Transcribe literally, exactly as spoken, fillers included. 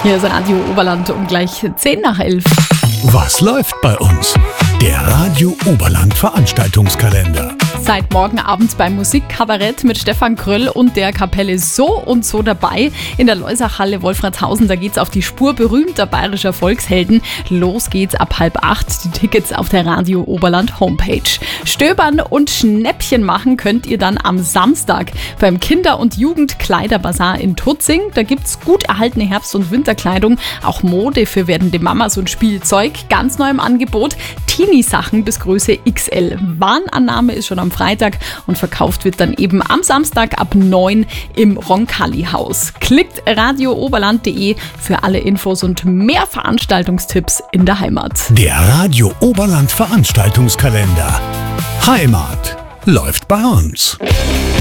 Hier ist Radio Oberland um gleich zehn nach elf. Was läuft bei uns? Der Radio Oberland Veranstaltungskalender. Seit morgen Abend beim Musikkabarett mit Stefan Kröll und der Kapelle So und So dabei. In der Loisachhalle Wolfratshausen, da geht's auf die Spur berühmter bayerischer Volkshelden. Los geht's ab halb acht. Die Tickets auf der Radio Oberland Homepage. Stöbern und Schnäppchen machen könnt ihr dann am Samstag beim Kinder- und Jugendkleiderbazar in Tutzing. Da gibt's gut erhaltene Herbst- und Winterkleidung, auch Mode für werdende Mamas und Spielzeug. Ganz neu im Angebot, Teenie-Sachen bis Größe X L. Warenannahme ist schon am Freitag und verkauft wird dann eben am Samstag ab neun im Roncalli-Haus. Klickt radio oberland punkt de für alle Infos und mehr Veranstaltungstipps in der Heimat. Der Radio Oberland Veranstaltungskalender. Heimat läuft bei uns.